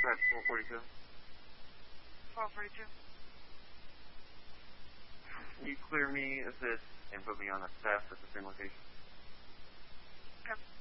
dispatch 442. 1242. Can you clear me assist and put me on a staff at the same location? Okay.